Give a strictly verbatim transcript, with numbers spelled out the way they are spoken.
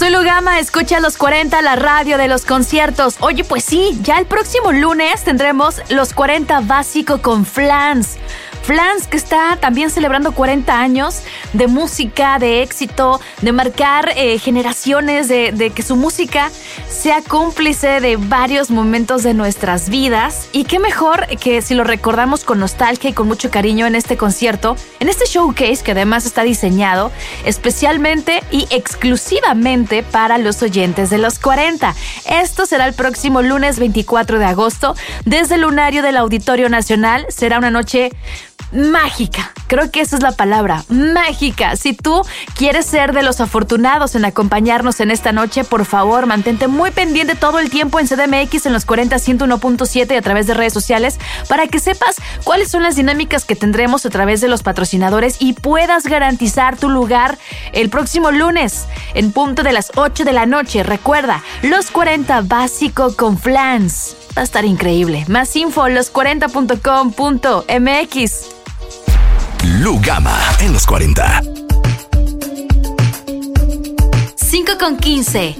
Soy Lugama, escucha los cuarenta, la radio de los conciertos. Oye, pues sí, ya el próximo lunes tendremos los cuarenta básico con Flans. Flans, que está también celebrando cuarenta años de música, de éxito, de marcar eh, generaciones, de, de que su música sea cómplice de varios momentos de nuestras vidas. Y qué mejor que si lo recordamos con nostalgia y con mucho cariño en este concierto, en este showcase que además está diseñado especialmente y exclusivamente para los oyentes de los cuarenta. Esto será el próximo lunes veinticuatro de agosto desde el Lunario del Auditorio Nacional. Será una noche mágica, creo que esa es la palabra, mágica. Si tú quieres ser de los afortunados en acompañarnos en esta noche, por favor, mantente muy pendiente todo el tiempo en C D M X en los cuarenta ciento uno punto siete y a través de redes sociales para que sepas cuáles son las dinámicas que tendremos a través de los patrocinadores y puedas garantizar tu lugar el próximo lunes en punto de las ocho de la noche. Recuerda, los cuarenta básico con Flans. Va a estar increíble. Más info, los cuarenta punto com punto m x. Lugama en los cuarenta. cinco con quince.